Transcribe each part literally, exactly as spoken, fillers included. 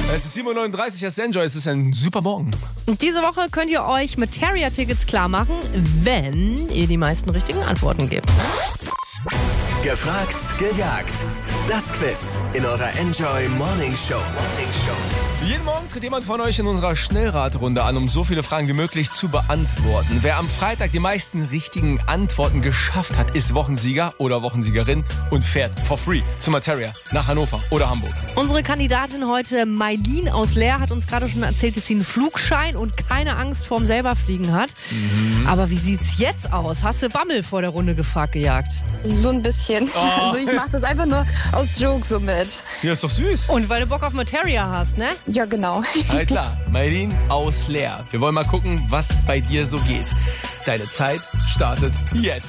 Es ist sieben Uhr neununddreißig, es ist Enjoy, es ist ein super Morgen. Und diese Woche könnt ihr euch mit Terrier-Tickets klar machen, wenn ihr die meisten richtigen Antworten gebt. Gefragt, gejagt. Das Quiz in eurer Enjoy Morning Show. Morning Show. Jeden Morgen tritt jemand von euch in unserer Schnellraterunde an, um so viele Fragen wie möglich zu beantworten. Wer am Freitag die meisten richtigen Antworten geschafft hat, ist Wochensieger oder Wochensiegerin und fährt for free zu Materia nach Hannover oder Hamburg. Unsere Kandidatin heute, Maylin aus Leer, hat uns gerade schon erzählt, dass sie einen Flugschein und keine Angst vorm selberfliegen hat. Mhm. Aber wie sieht's jetzt aus? Hast du Bammel vor der Runde gefragt gejagt? So ein bisschen. Oh. Also ich mache das einfach nur aus Joke so mit. Ja, ist doch süß. Und weil du Bock auf Materia hast, ne? Ja, genau. Alles klar, Maylin aus Leer. Wir wollen mal gucken, was bei dir so geht. Deine Zeit startet jetzt.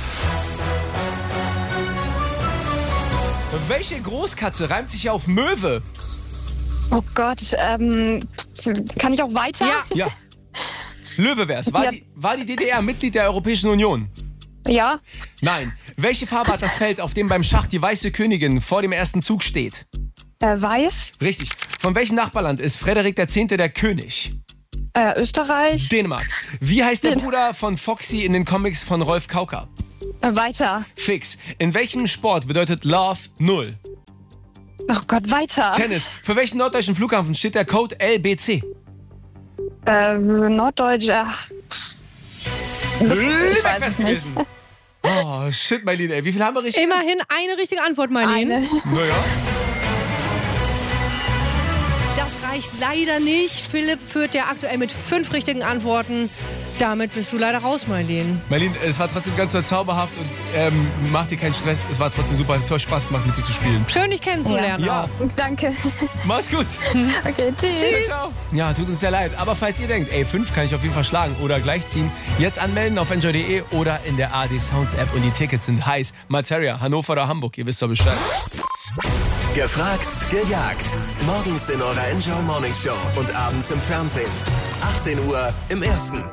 Welche Großkatze reimt sich auf Möwe? Oh Gott, ähm, kann ich auch weiter? Ja. Ja. Löwe wär's. War Ja. die, war die D D R Mitglied der Europäischen Union? Ja. Nein. Welche Farbe hat das Feld, auf dem beim Schach die weiße Königin vor dem ersten Zug steht? Äh, weiß. Richtig. Von welchem Nachbarland ist Frederik der Zehnte der König? Äh, Österreich. Dänemark. Wie heißt der Den- Bruder von Foxy in den Comics von Rolf Kauka? Äh, weiter. Fix. In welchem Sport bedeutet Love null? Oh Gott, weiter. Tennis. Für welchen norddeutschen Flughafen steht der Code L B C? Äh, Norddeutsch. Äh, Lübeck weiß wär's es nicht. gewesen. Oh, shit, Maylin, ey. Wie viel haben wir richtig? Immerhin eine richtige Antwort, Maylin. eine. Naja. Das reicht leider nicht. Philipp führt ja aktuell mit fünf richtigen Antworten. Damit bist du leider raus, Maylin. Maylin, es war trotzdem ganz so zauberhaft und ähm, mach dir keinen Stress. Es war trotzdem super. Hat voll Spaß gemacht, mit dir zu spielen. Schön, dich kennenzulernen. Ja. auch. Danke. Mach's gut. Okay, tschüss. Ciao, ciao. Ja, tut uns sehr leid. Aber falls ihr denkt, ey, fünf kann ich auf jeden Fall schlagen oder gleichziehen, jetzt anmelden auf enjoy punkt de oder in der A R D Sounds App und die Tickets sind heiß. Materia, Hannover oder Hamburg, ihr wisst doch Bescheid. Gefragt, gejagt. Morgens in eurer Enjoy Morning Show und abends im Fernsehen. achtzehn Uhr im Ersten.